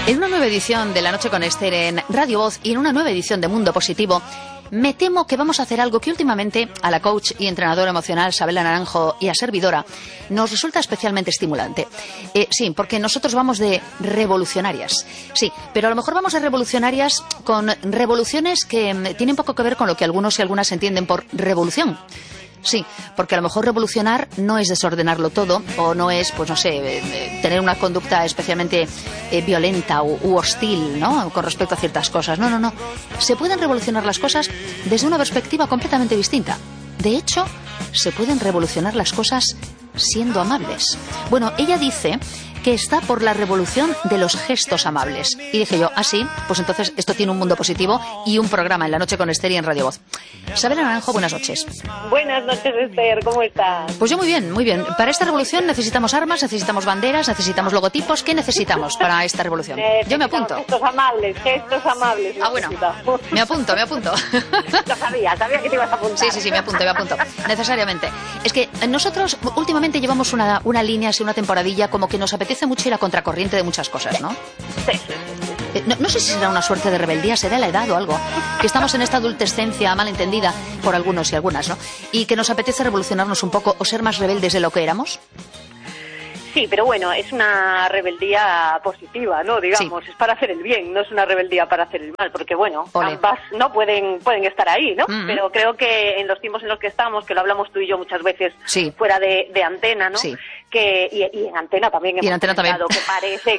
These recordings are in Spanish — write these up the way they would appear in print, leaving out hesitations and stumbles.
En una nueva edición de La Noche con Esther en Radio Voz y en una nueva edición de Mundo Positivo, me temo que vamos a hacer algo que últimamente a la coach y entrenadora emocional Sabela Naranjo y a servidora nos resulta especialmente estimulante. Sí, porque nosotros vamos de revolucionarias. Sí, pero a lo mejor vamos de revolucionarias con revoluciones que tienen poco que ver con lo que algunos y algunas entienden por revolución. Sí, porque a lo mejor revolucionar no es desordenarlo todo o no es, pues no sé, tener una conducta especialmente violenta u hostil, ¿no? Con respecto a ciertas cosas. No, no, no. Se pueden revolucionar las cosas desde una perspectiva completamente distinta. De hecho, se pueden revolucionar las cosas siendo amables. Bueno, ella dice que está por la revolución de los gestos amables. Y dije yo, sí, pues entonces esto tiene un mundo positivo y un programa en La Noche con Esther y en Radio Voz. Sabela Naranjo, buenas noches. Buenas noches, Esther, ¿cómo estás? Pues yo muy bien, muy bien. Para esta revolución necesitamos armas, necesitamos banderas, necesitamos logotipos. ¿Qué necesitamos para esta revolución? Yo me apunto. Gestos amables. Bueno, me apunto. Lo sabía que te ibas a apuntar. Sí, me apunto, necesariamente. Es que nosotros últimamente llevamos una línea, así una temporadilla, como que nos apetece mucho ir a contracorriente de muchas cosas, ¿no? Sí. No sé si será una suerte de rebeldía, será la edad o algo. Que estamos en esta adultescencia malentendida por algunos y algunas, ¿no? Y que nos apetece revolucionarnos un poco o ser más rebeldes de lo que éramos. Sí, pero bueno, es una rebeldía positiva, ¿no? Digamos, sí. Es para hacer el bien, no es una rebeldía para hacer el mal, porque bueno, ambas no pueden estar ahí, ¿no? Pero creo que en los tiempos en los que estamos, que lo hablamos tú y yo muchas veces fuera de antena, ¿no? Sí. Y en antena también hemos comentado que parece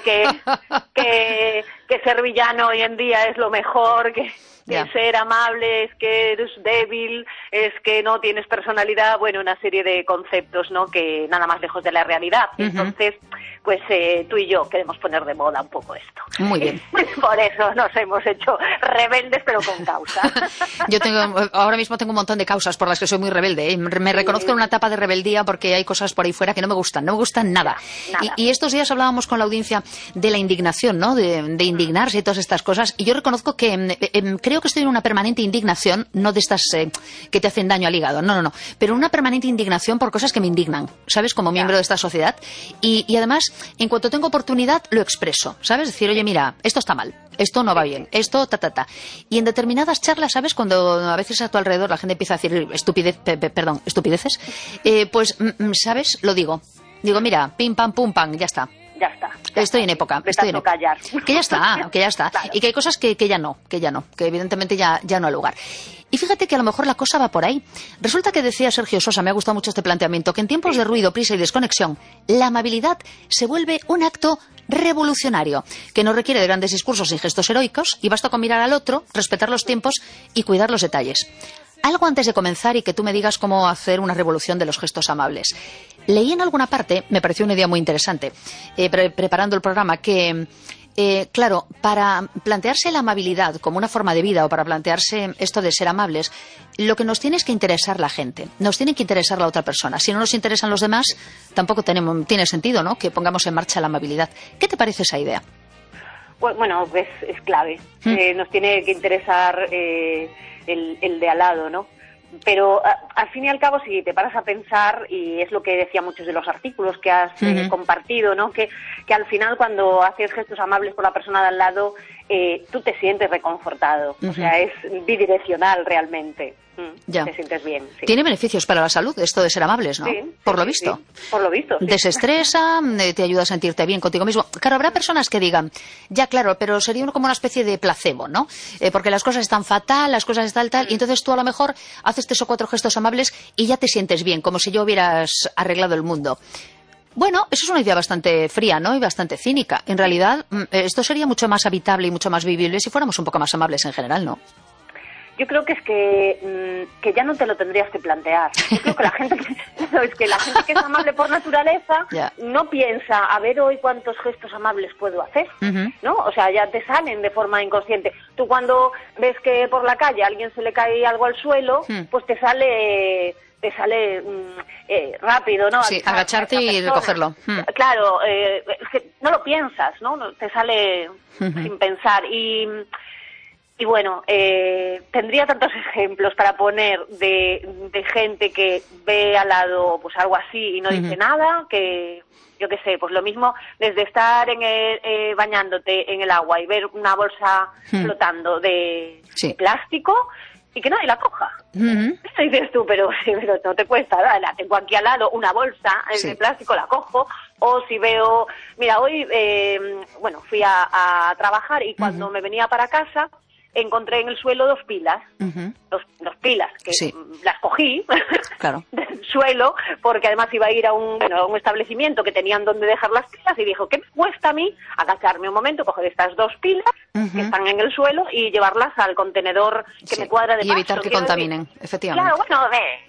que ser villano hoy en día es lo mejor, que ser amable es que eres débil, es que no tienes personalidad, bueno, una serie de conceptos, ¿no? Que nada más lejos de la realidad. Entonces, pues tú y yo queremos poner de moda un poco esto. Muy bien. Por eso nos hemos hecho rebeldes, pero con causa. Yo ahora mismo tengo un montón de causas por las que soy muy rebelde, ¿eh? Me reconozco en una etapa de rebeldía porque hay cosas por ahí fuera que no me gustan nada. Y estos días hablábamos con la audiencia de la indignación, ¿no? De indignarse y todas estas cosas. Y yo reconozco que creo que estoy en una permanente indignación, no de estas que te hacen daño al hígado, no, pero una permanente indignación por cosas que me indignan, ¿sabes? Como miembro de esta sociedad. Y además, en cuanto tengo oportunidad, lo expreso, ¿sabes? Decir, oye, mira, esto está mal, esto no va bien, esto Y en determinadas charlas, ¿sabes? Cuando a veces a tu alrededor la gente empieza a decir estupideces, pues, ¿sabes? Lo digo. Digo, mira, pim, pam, pum, pam, ya está. Estoy en época. Callar. Que ya está. Claro. Y que hay cosas que ya no, que evidentemente ya no hay lugar. Y fíjate que a lo mejor la cosa va por ahí. Resulta que decía Sergio Sosa, me ha gustado mucho este planteamiento, que en tiempos de ruido, prisa y desconexión, la amabilidad se vuelve un acto revolucionario, que no requiere de grandes discursos y gestos heroicos, y basta con mirar al otro, respetar los tiempos y cuidar los detalles. Algo antes de comenzar y que tú me digas cómo hacer una revolución de los gestos amables. Leí en alguna parte, me pareció una idea muy interesante, preparando el programa, que, claro, para plantearse la amabilidad como una forma de vida o para plantearse esto de ser amables, lo que nos tiene es que interesar la gente, nos tiene que interesar la otra persona. Si no nos interesan los demás, tampoco tiene sentido, ¿no?, que pongamos en marcha la amabilidad. ¿Qué te parece esa idea? Bueno, pues es clave. Nos tiene que interesar el de al lado, ¿no? Pero al fin y al cabo, si te paras a pensar, y es lo que decía muchos de los artículos que has compartido, ¿no? Que al final cuando haces gestos amables por la persona de al lado, tú te sientes reconfortado. O sea, es bidireccional realmente. Ya. Te sientes bien. Sí. Tiene beneficios para la salud esto de ser amables, ¿no? Sí, por lo visto. Sí. Por lo visto. Sí. Desestresa, te ayuda a sentirte bien contigo mismo. Claro, habrá personas que digan, ya claro, pero sería como una especie de placebo, ¿no? Porque las cosas están fatal, las cosas están tal, y entonces tú a lo mejor haces 3 o 4 gestos amables y ya te sientes bien, como si ya hubieras arreglado el mundo. Bueno, eso es una idea bastante fría, ¿no? Y bastante cínica. En realidad, esto sería mucho más habitable y mucho más vivible si fuéramos un poco más amables en general, ¿no? Yo creo que es que ya no te lo tendrías que plantear. Yo creo que la gente que es amable por naturaleza no piensa, a ver hoy cuántos gestos amables puedo hacer, ¿no? O sea, ya te salen de forma inconsciente. Tú cuando ves que por la calle a alguien se le cae algo al suelo, pues te sale rápido, ¿no? Sí, agacharte y recogerlo. Claro, es que no lo piensas, ¿no? Te sale sin pensar. Y bueno, tendría tantos ejemplos para poner de gente que ve al lado pues algo así y no dice nada, que yo qué sé, pues lo mismo desde estar bañándote en el agua y ver una bolsa flotando de plástico y que nadie la coja. Eso dices tú, pero no te cuesta, la tengo aquí al lado, una bolsa de plástico, la cojo. O si veo, mira, hoy, fui a trabajar y cuando me venía para casa encontré en el suelo 2 pilas, dos pilas, que las cogí del suelo, porque además iba a ir a un establecimiento que tenían donde dejar las pilas, y dijo, ¿qué me cuesta a mí agacharme un momento, coger estas 2 pilas que están en el suelo y llevarlas al contenedor que me cuadra de paso? Y evitar que contaminen, efectivamente. Claro,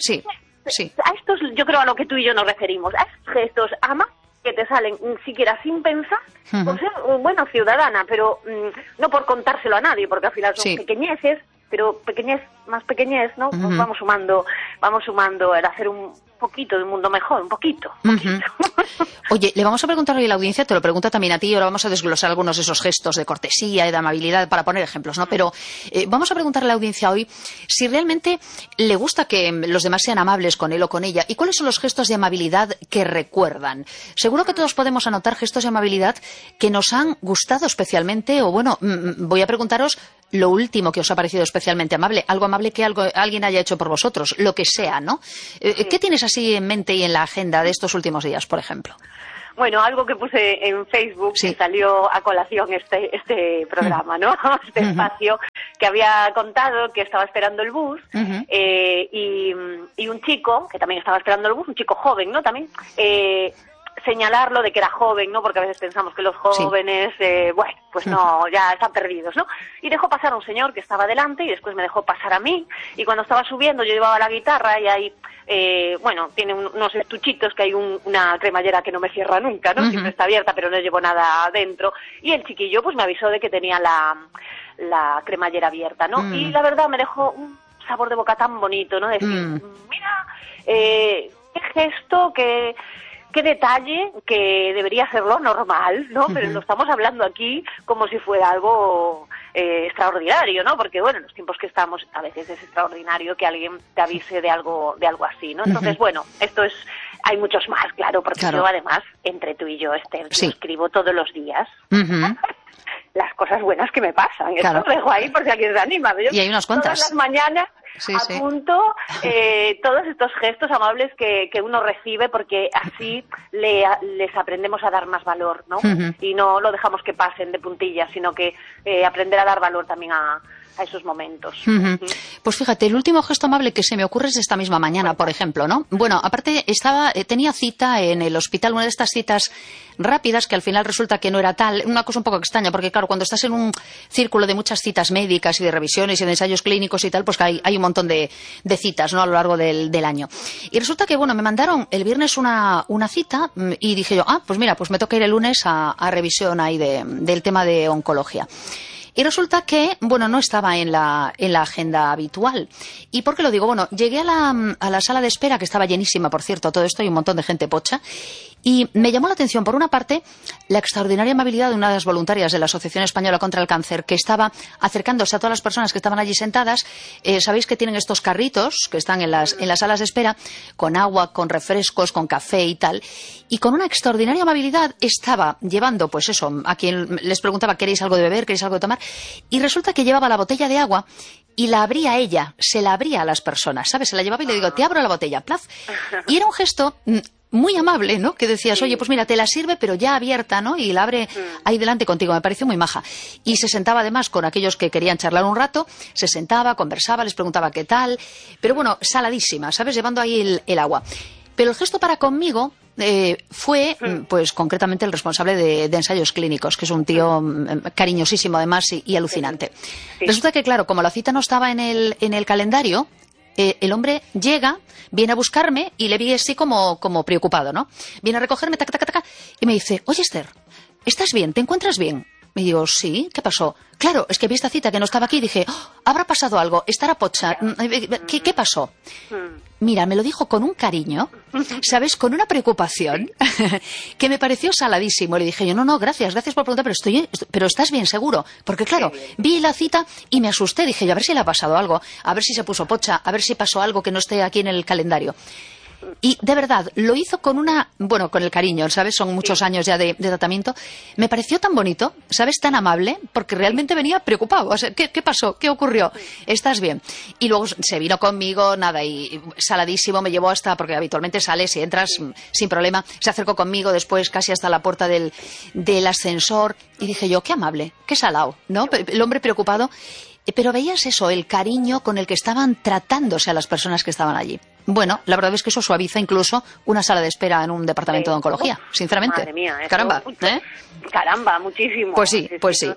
a estos, yo creo a lo que tú y yo nos referimos, a estos gestos, además que te salen siquiera sin pensar, por ser buena ciudadana, pero no por contárselo a nadie, porque al final son pequeñeces, pero más pequeñez, ¿no? Pues vamos sumando el hacer un poquito de un mundo mejor, un poquito. Oye, le vamos a preguntar hoy a la audiencia, te lo pregunto también a ti, y ahora vamos a desglosar algunos de esos gestos de cortesía y de amabilidad para poner ejemplos, ¿no? Pero vamos a preguntarle a la audiencia hoy si realmente le gusta que los demás sean amables con él o con ella, y cuáles son los gestos de amabilidad que recuerdan. Seguro que todos podemos anotar gestos de amabilidad que nos han gustado especialmente, o bueno, voy a preguntaros lo último que os ha parecido especialmente amable, algo amable que alguien haya hecho por vosotros, lo que sea, ¿no? ¿Qué tienes así en mente y en la agenda de estos últimos días, por ejemplo? Bueno, algo que puse en Facebook, que salió a colación este programa, ¿no? Este espacio, que había contado que estaba esperando el bus, y un chico, que también estaba esperando el bus, un chico joven, ¿no? También, señalarlo de que era joven, ¿no? Porque a veces pensamos que los jóvenes, pues no, ya están perdidos, ¿no? Y dejó pasar a un señor que estaba delante y después me dejó pasar a mí. Y cuando estaba subiendo yo llevaba la guitarra y ahí, tiene unos estuchitos que hay una cremallera que no me cierra nunca, ¿no? Siempre está abierta, pero no llevo nada adentro. Y el chiquillo pues me avisó de que tenía la cremallera abierta, ¿no? Y la verdad me dejó un sabor de boca tan bonito, ¿no? Decir, mira, qué gesto, qué detalle, que debería ser lo normal, ¿no? Pero lo estamos hablando aquí como si fuera algo extraordinario, ¿no? Porque, bueno, en los tiempos que estamos, a veces es extraordinario que alguien te avise de algo así, ¿no? Entonces, bueno, hay muchos más, claro, porque yo además, entre tú y yo, Esther, yo escribo todos los días las cosas buenas que me pasan. Eso lo dejo ahí por si alguien se anima. Y hay unas cuantas. Todas las mañanas apunto todos estos gestos amables que uno recibe, porque así les aprendemos a dar más valor, ¿no? Y no lo dejamos que pasen de puntillas, sino que aprender a dar valor también a esos momentos. Pues fíjate, el último gesto amable que se me ocurre es esta misma mañana, por ejemplo, ¿no? Bueno, aparte tenía cita en el hospital, una de estas citas rápidas que al final resulta que no era tal, una cosa un poco extraña, porque claro, cuando estás en un círculo de muchas citas médicas y de revisiones y de ensayos clínicos y tal, pues hay un montón de citas, ¿no? A lo largo del año. Y resulta que, bueno, me mandaron el viernes una cita y dije yo, pues mira, pues me toca ir el lunes a revisión ahí del tema de oncología. Y resulta que, bueno, no estaba en la agenda habitual. ¿Y por qué lo digo? Bueno, llegué a la sala de espera, que estaba llenísima, por cierto, todo esto, y un montón de gente pocha. Y me llamó la atención, por una parte, la extraordinaria amabilidad de una de las voluntarias de la Asociación Española contra el Cáncer, que estaba acercándose a todas las personas que estaban allí sentadas. Sabéis que tienen estos carritos que están en las salas de espera, con agua, con refrescos, con café y tal. Y con una extraordinaria amabilidad estaba llevando, pues eso, a quien les preguntaba, ¿queréis algo de beber? ¿Queréis algo de tomar? Y resulta que llevaba la botella de agua y la abría ella, se la abría a las personas, ¿sabes? Se la llevaba y le digo, te abro la botella, plaf. Y era un gesto muy amable, ¿no? Que decías, oye, pues mira, te la sirve, pero ya abierta, ¿no? Y la abre ahí delante contigo. Me pareció muy maja. Y se sentaba además con aquellos que querían charlar un rato, se sentaba, conversaba, les preguntaba qué tal. Pero bueno, saladísima, ¿sabes? Llevando ahí el agua. Pero el gesto para conmigo fue, pues concretamente el responsable de ensayos clínicos, que es un tío cariñosísimo además y alucinante. Resulta que, claro, como la cita no estaba en el calendario, el hombre llega, viene a buscarme y le vi así como preocupado, ¿no? Viene a recogerme, taca, taca, taca, y me dice, oye, Esther, ¿estás bien? ¿Te encuentras bien? Y digo, sí, ¿qué pasó? Claro, es que vi esta cita que no estaba aquí y dije, oh, habrá pasado algo, estará pocha. ¿Qué pasó? Mira, me lo dijo con un cariño, ¿sabes? Con una preocupación que me pareció saladísimo. Le dije yo, no, gracias por preguntar, pero ¿estás bien seguro? Porque claro, vi la cita y me asusté. Dije yo, a ver si le ha pasado algo, a ver si se puso pocha, a ver si pasó algo que no esté aquí en el calendario. Y de verdad, lo hizo con con el cariño, ¿sabes? Son muchos años ya de tratamiento. Me pareció tan bonito, ¿sabes? Tan amable, porque realmente venía preocupado. O sea, ¿qué pasó? ¿Qué ocurrió? ¿Estás bien? Y luego se vino conmigo, nada, y saladísimo, me llevó porque habitualmente sales y entras sin problema. Se acercó conmigo después casi hasta la puerta del ascensor. Y dije yo, qué amable, qué salado, ¿no? El hombre preocupado. Pero veías eso, el cariño con el que estaban tratándose a las personas que estaban allí. Bueno, la verdad es que eso suaviza incluso una sala de espera en un departamento de oncología, sinceramente. Madre mía, caramba, ¿eh? Caramba, muchísimo. Pues sí.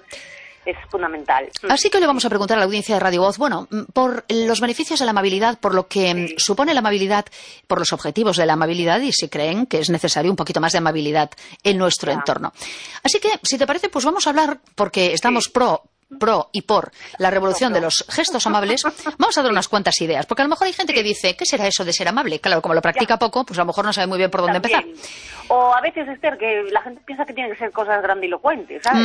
Es fundamental. Así que le vamos a preguntar a la audiencia de Radio Voz, por los beneficios de la amabilidad, por lo que supone la amabilidad, por los objetivos de la amabilidad y si creen que es necesario un poquito más de amabilidad en nuestro entorno. Así que, si te parece, pues vamos a hablar, porque estamos pro y por la revolución de los gestos amables, vamos a dar unas cuantas ideas, porque a lo mejor hay gente que dice, ¿qué será eso de ser amable? Claro, como lo practica poco, pues a lo mejor no sabe muy bien por dónde empezar. O a veces, Esther, que la gente piensa que tienen que ser cosas grandilocuentes, ¿sabes?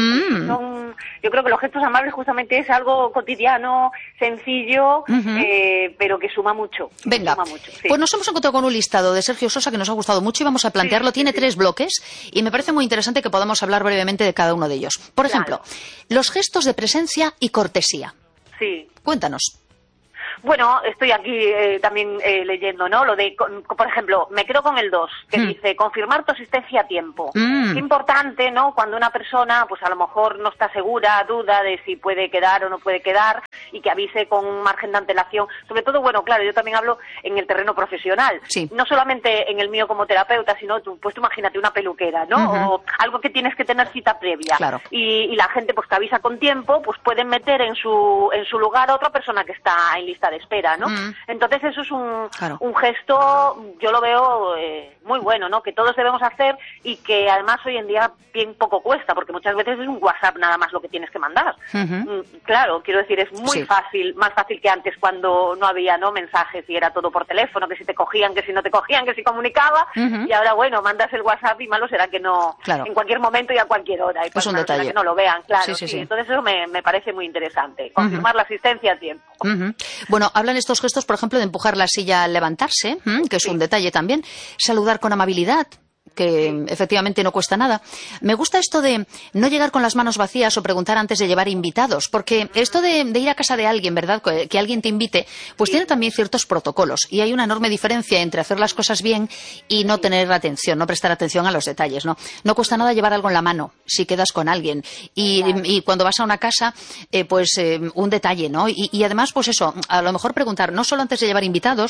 Yo creo que los gestos amables justamente es algo cotidiano, sencillo, pero que suma mucho. Venga, pues nos hemos encontrado con un listado de Sergio Sosa que nos ha gustado mucho y vamos a plantearlo. Tiene 3 bloques y me parece muy interesante que podamos hablar brevemente de cada uno de ellos. Por ejemplo, los gestos de presencia y cortesía. Sí. Cuéntanos. Bueno, estoy aquí también leyendo, ¿no? Lo de, por ejemplo, me quedo con el 2, que dice confirmar tu asistencia a tiempo. Es importante, ¿no? Cuando una persona, pues a lo mejor no está segura, duda de si puede quedar o no puede quedar, y que avise con un margen de antelación. Sobre todo, bueno, claro, yo también hablo en el terreno profesional. Sí. No solamente en el mío como terapeuta, sino tú imagínate una peluquera, ¿no? O algo que tienes que tener cita previa. Claro. Y la gente, pues que avisa con tiempo, pues pueden meter en su lugar a otra persona que está en lista de espera, ¿no? Entonces eso es un gesto, yo lo veo muy bueno, ¿no? Que todos debemos hacer y que además hoy en día bien poco cuesta, porque muchas veces es un WhatsApp nada más lo que tienes que mandar. Claro, quiero decir, es muy fácil, más fácil que antes cuando no había, ¿no? Mensajes y era todo por teléfono, que si te cogían, que si no te cogían, que si comunicaba, y ahora, bueno, mandas el WhatsApp y malo será que no, en cualquier momento y a cualquier hora, y pues un detalle. Que no lo vean, claro. Sí. Entonces eso me parece muy interesante, confirmar la asistencia a tiempo. Bueno, hablan estos gestos, por ejemplo, de empujar la silla al levantarse, que es un detalle también, saludar con amabilidad, que efectivamente no cuesta nada. Me gusta esto de no llegar con las manos vacías o preguntar antes de llevar invitados, porque esto de ir a casa de alguien, ¿verdad?, que alguien te invite, pues tiene también ciertos protocolos y hay una enorme diferencia entre hacer las cosas bien y no tener atención, no prestar atención a los detalles, ¿no? No cuesta nada llevar algo en la mano si quedas con alguien y cuando vas a una casa, un detalle, ¿no? Y además, pues eso, a lo mejor preguntar no solo antes de llevar invitados,